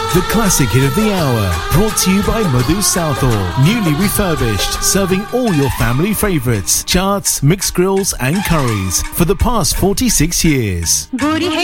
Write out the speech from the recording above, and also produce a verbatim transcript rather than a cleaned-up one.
The classic hit of the hour, brought to you by Madhu Southall. Newly refurbished, serving all your family favourites, charts, mixed grills and curries for the past forty-six years.